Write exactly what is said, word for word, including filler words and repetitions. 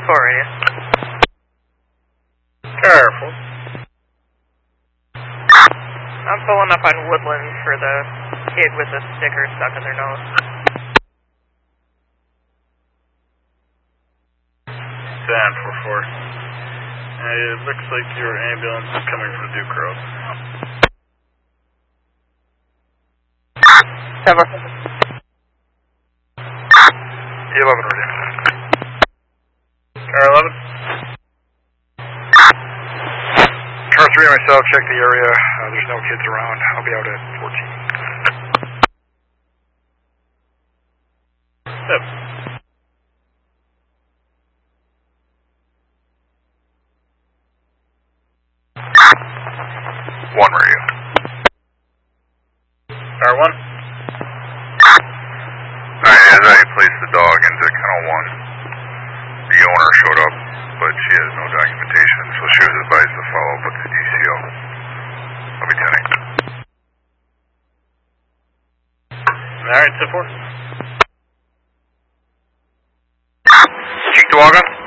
four radio. Careful. I'm pulling up on Woodland for the kid with the sticker stuck in their nose. Dan four four. It looks like your ambulance is coming from Duke Road. Seven. E eleven ready. Car eleven. Car three and myself check the area. Uh, there's no kids around. I'll be out at fourteen. Yep. One radio. Car one. Alright, as I placed the dog into kennel one, the owner showed up, but she has no documentation, so she was advised to follow up with the D C O. I'll be turning. Alright, ten four. Cheek the dog on?